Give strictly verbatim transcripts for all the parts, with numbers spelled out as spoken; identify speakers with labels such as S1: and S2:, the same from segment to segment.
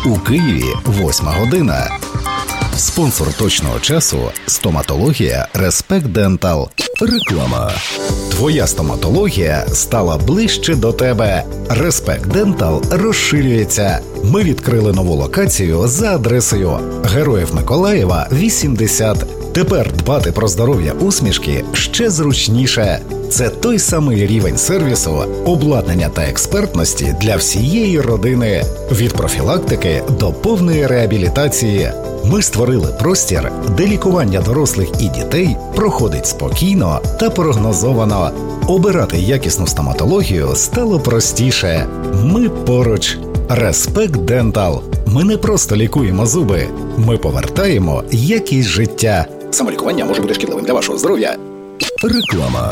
S1: У Києві восьма година. Спонсор точного часу – стоматологія Респект Дентал. Реклама. Твоя стоматологія стала ближче до тебе. Респект Дентал розширюється. Ми відкрили нову локацію за адресою Героїв Миколаєва, вісімдесят. Тепер дбати про здоров'я усмішки ще зручніше. Це той самий рівень сервісу, обладнання та експертності для всієї родини. Від профілактики до повної реабілітації. Ми створили простір, де лікування дорослих і дітей проходить спокійно та прогнозовано. Обирати якісну стоматологію стало простіше. Ми поруч. Респект Дентал. Ми не просто лікуємо зуби. Ми повертаємо якість життя. Самолікування може бути шкідливим для вашого здоров'я. Реклама.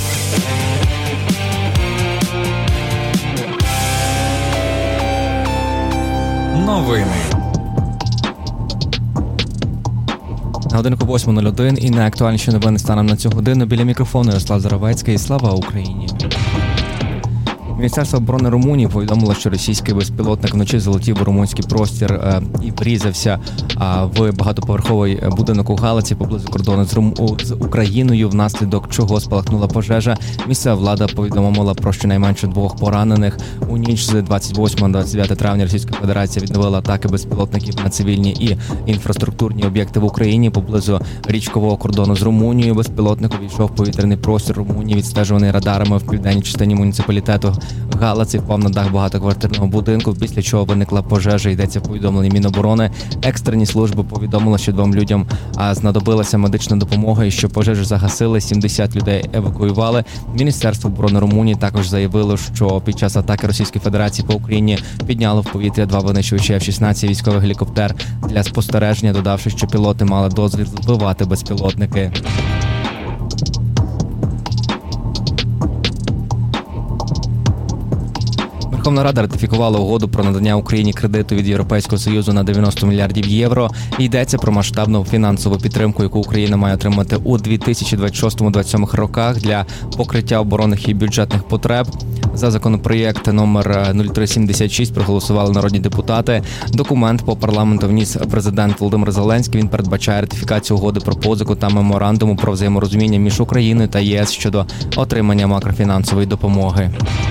S2: Новини. На годинку восьма нуль один і найактуальніші новини станом на цю годину. Біля мікрофону Ярослав Заровецький. Слава Україні! Міністерство оборони Румунії повідомило, що російський безпілотник вночі залетів у румунський простір е, і врізався е, в багатоповерховий будинок у Галиці поблизу кордону з, Рум... з Україною, внаслідок чого спалахнула пожежа. Місцева влада повідомила про щонайменше двох поранених. У ніч з двадцять восьмого на двадцять дев'яте травня Російська Федерація відновила атаки безпілотників на цивільні і інфраструктурні об'єкти в Україні поблизу річкового кордону з Румунією. Безпілотник увійшов в повітряний простір Румунії, відстежуваний радарами в південній частині муніципалітету Галиці, впав на дах багатоквартирного будинку, після чого виникла пожежа. Йдеться в повідомленні Міноборони. Екстрені служби повідомили, що двом людям знадобилася медична допомога і що пожежу загасили, сімдесят людей евакуювали. Міністерство оборони Румунії також заявило, що під час атаки Російської Федерації по Україні підняло в повітря два винищувачі еф шістнадцять, військовий гелікоптер для спостереження, додавши, що пілоти мали дозвіл збивати безпілотники. Верховна Рада ратифікувала угоду про надання Україні кредиту від Європейського Союзу на дев'яносто мільярдів євро. Йдеться про масштабну фінансову підтримку, яку Україна має отримати у дві тисячі двадцять шостому - двадцять сьомому роках для покриття оборонних і бюджетних потреб. За законопроєкт номер нуль три сімдесят шість проголосували народні депутати. Документ по парламенту вніс президент Володимир Зеленський. Він передбачає ратифікацію угоди про позику та меморандуму про взаєморозуміння між Україною та ЄС щодо отримання макрофінансової допомоги.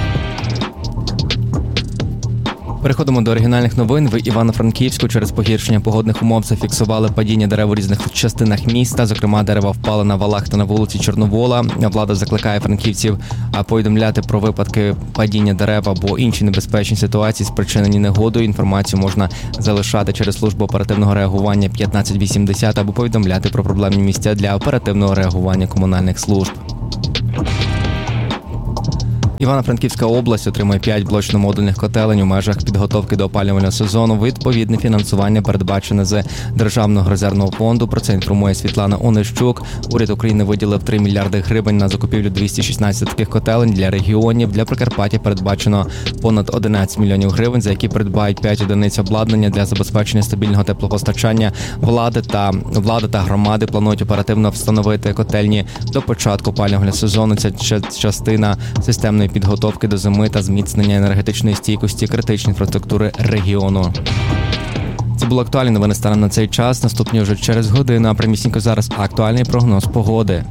S2: Переходимо до оригінальних новин. В Івано-Франківську через погіршення погодних умов зафіксували падіння дерев у різних частинах міста. Зокрема, дерева впали на валах та на вулиці Чорновола. Влада закликає франківців повідомляти про випадки падіння дерев або інші небезпечні ситуації, спричинені негодою. Інформацію можна залишати через службу оперативного реагування п'ятнадцять вісімдесят або повідомляти про проблемні місця для оперативного реагування комунальних служб. Івано-Франківська область отримує п'ять блочно-модульних котелень у межах підготовки до опалювального сезону. Відповідне фінансування передбачене з Державного резервного фонду. Про це інформує Світлана Онищук. Уряд України виділив три мільярди гривень на закупівлю двісті шістнадцять таких котелень для регіонів. Для Прикарпаття передбачено понад одинадцять мільйонів гривень, за які придбають п'ять одиниць обладнання для забезпечення стабільного теплопостачання. Влади та влада та громади планують оперативно встановити котельні до початку опалювального сезону. Це частина системної підготовки до зими та зміцнення енергетичної стійкості критичної інфраструктури регіону. Це було актуальні новини станом на цей час. Наступні вже через годину, а прямісінько зараз актуальний прогноз погоди.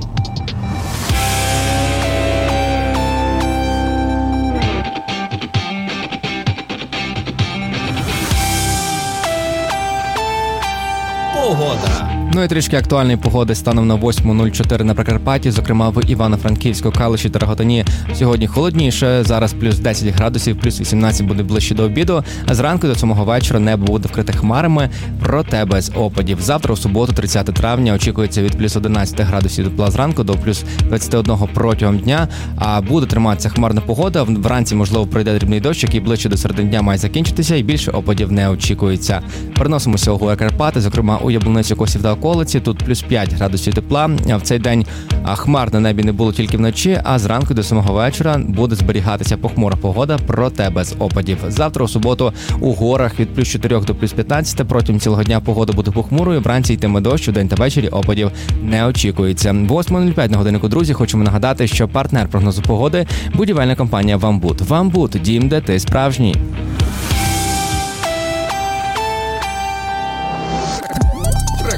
S2: Погода. Ну і трішки актуальної погоди станом на восьму нуль чотири на Прикарпатті, зокрема в Івано-Франківську, Калуші та Рогатині. Сьогодні холодніше, зараз плюс десять градусів, плюс вісімнадцять буде ближче до обіду, а зранку до самого вечора небо буде вкрите хмарами, проте без опадів. Завтра, у суботу, тридцяте травня, очікується від плюс одинадцять градусів тепла зранку до плюс двадцять один протягом дня, а буде триматися хмарна погода. Вранці, можливо, пройде дрібний дощ, який ближче до середини дня має закінчитися, і більше опадів не очікується. Переносимося у Карпати, зокрема у Яблуницю, Косів та околиці. Тут плюс п'ять градусів тепла. В цей день хмар на небі не було тільки вночі, а зранку до самого вечора буде зберігатися похмура погода, проте без опадів. Завтра у суботу у горах від плюс чотири до плюс п'ятнадцять. Протягом цілого дня погода буде похмурою, вранці йтиме дощ, вдень та ввечері опадів не очікується. восьма нуль п'ять на годиннику, друзі. Хочемо нагадати, що партнер прогнозу погоди – будівельна компанія «Вамбут». «Вамбут» – дім, де ти справжній.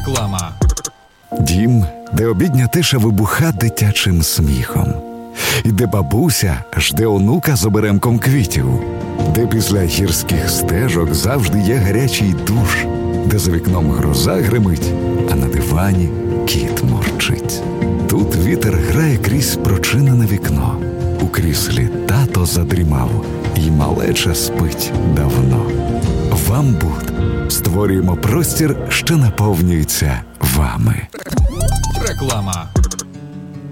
S3: Реклама.
S4: Дім, де обідня тиша вибуха дитячим сміхом. І де бабуся жде онука з оберемком квітів. Де після гірських стежок завжди є гарячий душ. Де за вікном гроза гримить, а на дивані кіт мурчить. Тут вітер грає крізь прочинене вікно. У кріслі тато задрімав, і малеча спить давно. Вам Буд. Створюємо простір, що наповнюється вами.
S3: Реклама.